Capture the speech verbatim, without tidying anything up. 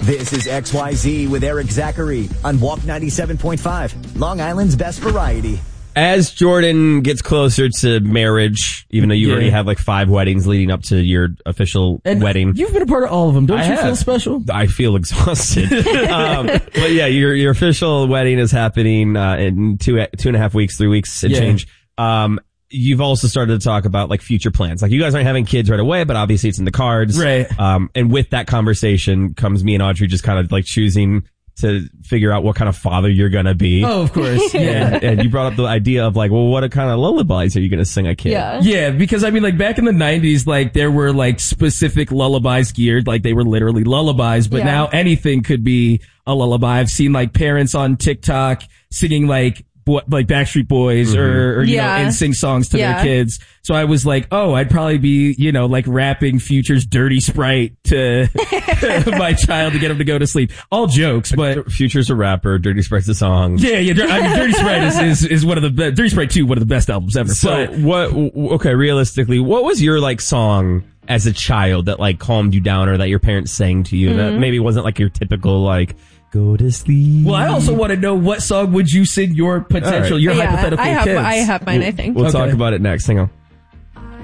This is X Y Z with Eric Zachary on Walk ninety-seven point five, Long Island's best variety. As Jordan gets closer to marriage, even though you yeah. already have like five weddings leading up to your official and wedding. You've been a part of all of them. Don't I you have. feel special? I feel exhausted. um, but yeah, your your official wedding is happening uh, in two two and a half weeks, three weeks and yeah. change. Um, you've also started to talk about like future plans. Like you guys aren't having kids right away, but obviously it's in the cards. Right. Um, and with that conversation comes me and Audrey just kind of like choosing to figure out what kind of father you're going to be. Oh, of course. Yeah. and, and you brought up the idea of like, well, what kind of lullabies are you going to sing a kid? Yeah. Yeah, because I mean, like back in the nineties, like there were like specific lullabies geared, like they were literally lullabies, but yeah. now anything could be a lullaby. I've seen like parents on TikTok singing like, What, like Backstreet Boys mm-hmm. or, or you yeah. know, N Sync songs to yeah. their kids. So I was like, oh, I'd probably be, you know, like rapping Future's Dirty Sprite to my child to get him to go to sleep. All jokes, but Future's a rapper, Dirty Sprite's a song. Yeah, yeah. I mean, Dirty Sprite is, is, is one of the best, Dirty Sprite two, one of the best albums ever. So but, what, okay, realistically, what was your like song as a child that like calmed you down or that your parents sang to you mm-hmm. that maybe wasn't like your typical like, go to sleep? Well, I also want to know what song would you sing your potential, right. your yeah, hypothetical I have, kids? I have mine, we'll, I think. We'll okay. talk about it next. Hang on.